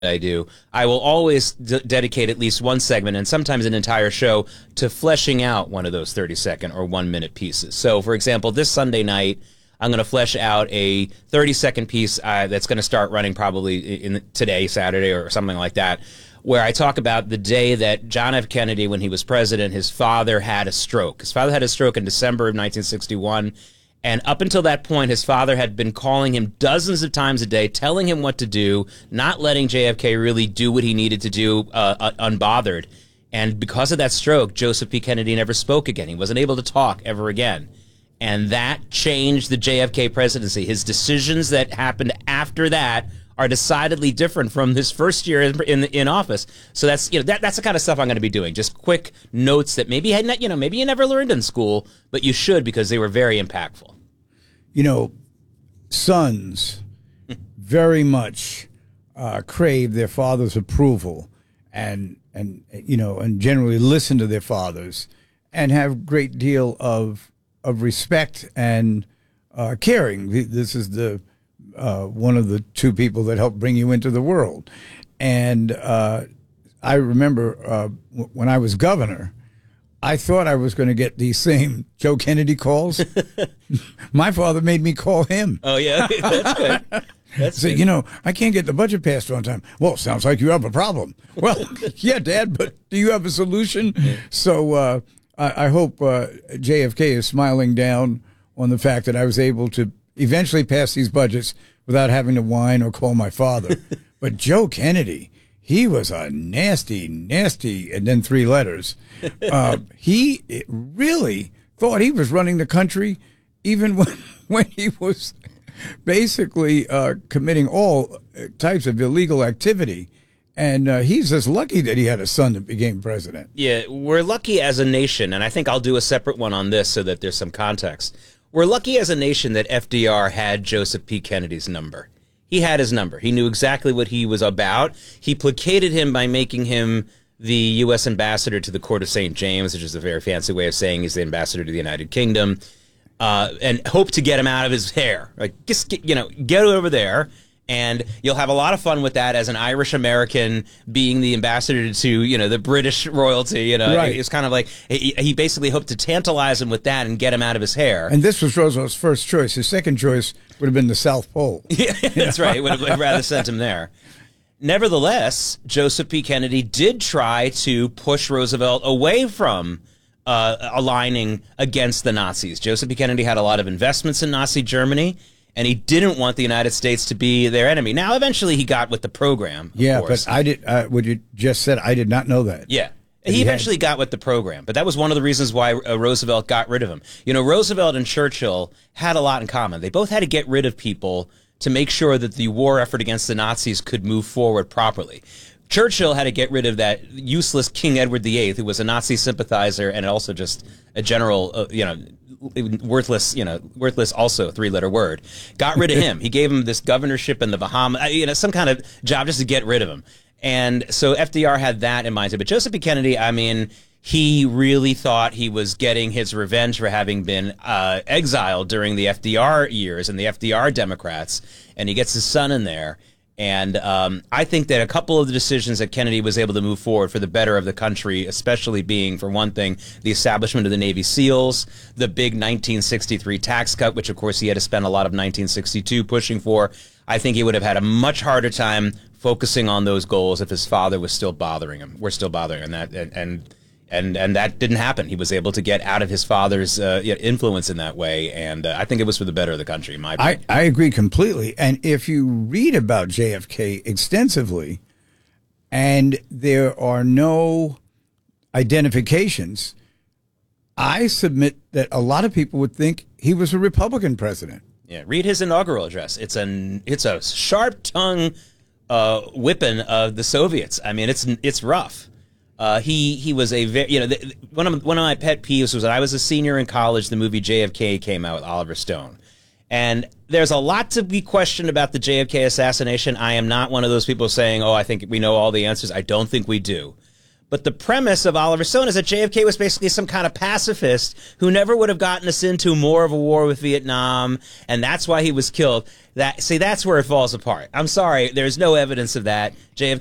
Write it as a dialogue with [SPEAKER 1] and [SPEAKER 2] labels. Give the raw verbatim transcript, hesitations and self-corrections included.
[SPEAKER 1] I do, I will always d dedicate at least one segment and sometimes an entire show to fleshing out one of those thirty second or one minute pieces. So, for example, this Sunday night, I'm going to flesh out a thirty second piece uh, that's going to start running probably in today, Saturday, or something like that, where I talk about the day that John F. Kennedy, when he was president, his father had a stroke. His father had a stroke in December of nineteen sixty-one. And up until that point, his father had been calling him dozens of times a day, telling him what to do, not letting J F K really do what he needed to do uh, unbothered. And because of that stroke, Joseph P. Kennedy never spoke again. He wasn't able to talk ever again. And that changed the J F K presidency. His decisions that happened after that are decidedly different from his first year in in, in office. So that's you know that that's the kind of stuff I'm going to be doing. Just quick notes that maybe had not, you know maybe you never learned in school, but you should because they were very impactful.
[SPEAKER 2] You know, sons very much uh, crave their father's approval, and and you know, and generally listen to their fathers, and have great deal of of respect and uh, caring. This is the uh, one of the two people that helped bring you into the world, and uh, I remember uh, when I was governor, I thought I was going to get these same Joe Kennedy calls. My father made me call him.
[SPEAKER 1] Oh, yeah, that's good. That's
[SPEAKER 2] so,
[SPEAKER 1] good.
[SPEAKER 2] you know, I can't get the budget passed on time. Well, sounds like you have a problem. Well, yeah, Dad, but do you have a solution? Yeah. So uh, I, I hope uh, J F K is smiling down on the fact that I was able to eventually pass these budgets without having to whine or call my father. But Joe Kennedy, he was a nasty, nasty, and then three letters. Uh, he really thought he was running the country even when, when he was basically uh, committing all types of illegal activity. And uh, he's just lucky that he had a son that became president.
[SPEAKER 1] Yeah, we're lucky as a nation, and I think I'll do a separate one on this so that there's some context. We're lucky as a nation that F D R had Joseph P. Kennedy's number. He had his number. He knew exactly what he was about. He placated him by making him the U S ambassador to the Court of Saint James, which is a very fancy way of saying he's the ambassador to the United Kingdom, uh, and hoped to get him out of his hair. Like, just get, you know, get over there, and you'll have a lot of fun with that as an Irish American being the ambassador to, you know, the British royalty. You know,
[SPEAKER 2] right.
[SPEAKER 1] It's kind of like he, he basically hoped to tantalize him with that and get him out of his hair.
[SPEAKER 2] And this was Roosevelt's first choice. His second choice would have been the South Pole.
[SPEAKER 1] Yeah, that's right. He would have rather sent him there. Nevertheless, Joseph P. Kennedy did try to push Roosevelt away from uh, aligning against the Nazis. Joseph P. Kennedy had a lot of investments in Nazi Germany, and he didn't want the United States to be their enemy. Now, eventually, he got with the program. Of
[SPEAKER 2] yeah,
[SPEAKER 1] course.
[SPEAKER 2] but I did. Uh, what you just said, I did not know that.
[SPEAKER 1] Yeah. He, he eventually had... got with the program, but that was one of the reasons why uh, Roosevelt got rid of him. You know, Roosevelt and Churchill had a lot in common. They both had to get rid of people to make sure that the war effort against the Nazis could move forward properly. Churchill had to get rid of that useless King Edward the Eighth, who was a Nazi sympathizer and also just a general, uh, you know, worthless, you know, worthless also three-letter word. Got rid of him. He gave him this governorship in the Bahamas, you know, some kind of job just to get rid of him. And so F D R had that in mind. But Joseph P. Kennedy, I mean, he really thought he was getting his revenge for having been uh, exiled during the F D R years and the F D R Democrats. And he gets his son in there. And um, I think that a couple of the decisions that Kennedy was able to move forward for the better of the country, especially being, for one thing, the establishment of the Navy SEALs, the big nineteen sixty-three tax cut, which, of course, he had to spend a lot of nineteen sixty-two pushing for. I think he would have had a much harder time focusing on those goals if his father was still bothering him. We're still bothering him. That, and, and And and that didn't happen. He was able to get out of his father's uh, influence in that way, and uh, I think it was for the better of the country, in my opinion.
[SPEAKER 2] I, I agree completely. And if you read about J F K extensively, and there are no identifications, I submit that a lot of people would think he was a Republican president.
[SPEAKER 1] Yeah, read his inaugural address. It's an it's a sharp tongue uh, whipping of the Soviets. I mean, it's it's rough. Uh, he he was a very, you know, the, one of one of my pet peeves was that I was a senior in college. The movie J F K came out with Oliver Stone, and there's a lot to be questioned about the J F K assassination. I am not one of those people saying, "Oh, I think we know all the answers." I don't think we do, But the premise of Oliver Stone is that J F K was basically some kind of pacifist who never would have gotten us into more of a war with Vietnam, and that's why he was killed. That see, that's where it falls apart. I'm sorry, there's no evidence of that. J F